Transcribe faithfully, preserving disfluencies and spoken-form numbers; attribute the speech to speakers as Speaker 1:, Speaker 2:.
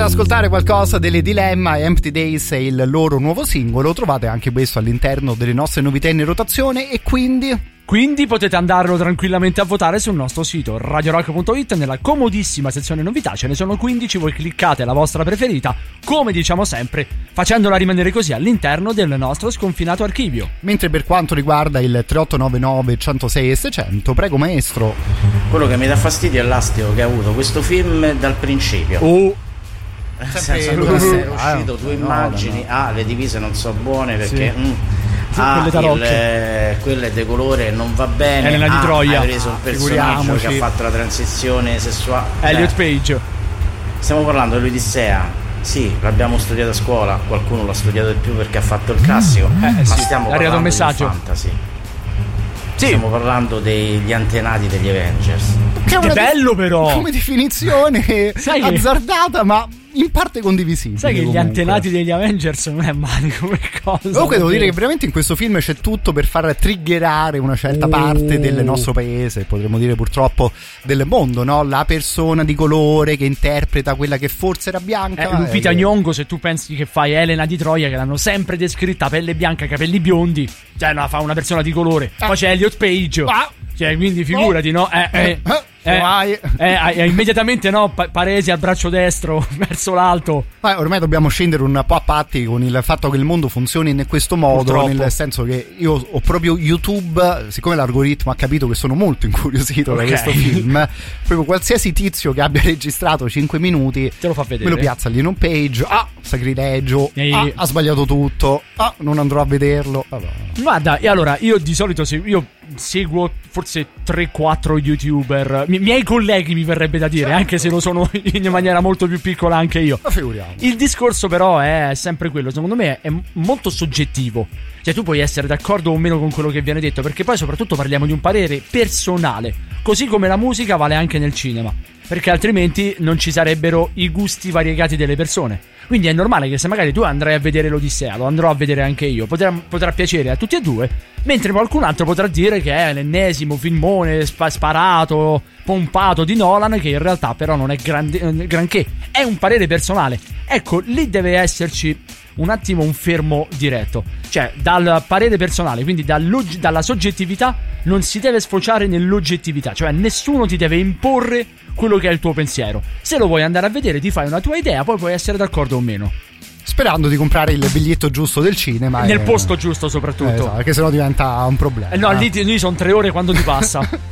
Speaker 1: Ascoltare qualcosa delle Dilemma. Empty Days è il loro nuovo singolo, trovate anche questo all'interno delle nostre novità in rotazione e quindi...
Speaker 2: Quindi potete andarlo tranquillamente a votare sul nostro sito radio rock punto it nella comodissima sezione novità, ce ne sono quindici, voi cliccate la vostra preferita, come diciamo sempre, facendola rimanere così all'interno del nostro sconfinato archivio.
Speaker 1: Mentre per quanto riguarda il tre otto nove nove centosei e seicento, prego maestro.
Speaker 3: Quello che mi dà fastidio è l'astico che ha avuto questo film dal principio.
Speaker 2: Oh!
Speaker 3: Nel senso, lui è uscito due immagini, ah, le divise non so buone perché...
Speaker 2: Sì.
Speaker 3: Mm,
Speaker 2: Sì,
Speaker 3: ah,
Speaker 2: quelle,
Speaker 3: il, quelle de colore non va bene.
Speaker 2: Elena di
Speaker 3: ah,
Speaker 2: Troia.
Speaker 3: Hai preso un personaggio che ha fatto la transizione sessuale.
Speaker 2: Elliot Page.
Speaker 3: Stiamo parlando dell'Odissea. Sì, l'abbiamo studiato a scuola, qualcuno l'ha studiato di più perché ha fatto il classico. Eh, ma
Speaker 2: sì,
Speaker 3: stiamo
Speaker 2: arrivato
Speaker 3: parlando
Speaker 2: un messaggio.
Speaker 3: di fantasy.
Speaker 2: Sì.
Speaker 3: Stiamo parlando degli antenati degli Avengers.
Speaker 1: Che,
Speaker 2: che bello però!
Speaker 1: Come definizione
Speaker 2: Sai
Speaker 1: azzardata, che... ma in parte condivisibile.
Speaker 2: Sai che
Speaker 1: comunque.
Speaker 2: Gli antenati degli Avengers non è male come cosa.
Speaker 1: Comunque devo dire che veramente in questo film c'è tutto per far triggerare una certa
Speaker 2: oh.
Speaker 1: parte del nostro paese, potremmo dire purtroppo del mondo, no? La persona di colore che interpreta quella che forse era bianca.
Speaker 2: Eh, Lupita
Speaker 1: eh,
Speaker 2: Nyong'o, se tu pensi che fai Elena di Troia, che l'hanno sempre descritta pelle bianca, capelli biondi, cioè la fa una persona di colore.
Speaker 1: Ah.
Speaker 2: Poi c'è Elliot Page. Ah. Cioè, quindi figurati, no? Eh, eh,
Speaker 1: eh.
Speaker 2: Eh, eh, eh, immediatamente no, pa- Paresi al braccio destro verso l'alto.
Speaker 1: Ma ormai dobbiamo scendere un po' a patti con il fatto che il mondo funzioni in questo modo. Purtroppo. Nel senso che io ho proprio YouTube, siccome l'algoritmo ha capito che sono molto incuriosito okay. da questo film, proprio qualsiasi tizio che abbia registrato cinque minuti
Speaker 2: te lo fa vedere,
Speaker 1: me lo piazza lì in un page. Ah, sacrilegio,
Speaker 2: e...
Speaker 1: ah, ha sbagliato tutto, ah, non andrò a vederlo. Vabbè.
Speaker 2: Guarda, e allora io di solito se io seguo forse tre quattro youtuber, mi- miei colleghi mi verrebbe da dire, anche se lo sono in maniera molto più piccola anche io.
Speaker 1: Ma figuriamo.
Speaker 2: Il discorso però è sempre quello, secondo me è molto soggettivo. Cioè tu puoi essere d'accordo o meno con quello che viene detto, perché poi soprattutto parliamo di un parere personale, così come la musica vale anche nel cinema, perché altrimenti non ci sarebbero i gusti variegati delle persone. Quindi è normale che se magari tu andrai a vedere l'Odissea, lo andrò a vedere anche io, potrà, potrà piacere a tutti e due, mentre qualcun altro potrà dire che è l'ennesimo filmone spa- sparato, pompato di Nolan, che in realtà però non è grande, granché, è un parere personale. Ecco, lì deve esserci un attimo un fermo diretto, cioè dal parere personale, quindi dalla soggettività non si deve sfociare nell'oggettività, cioè nessuno ti deve imporre quello che è il tuo pensiero. Se lo vuoi andare a vedere ti fai una tua idea, poi puoi essere d'accordo o meno,
Speaker 1: sperando di comprare il biglietto giusto del cinema
Speaker 2: nel
Speaker 1: e...
Speaker 2: posto giusto soprattutto,
Speaker 1: eh, esatto, perché sennò diventa un problema.
Speaker 2: eh no, lì, lì sono tre ore quando ti passa.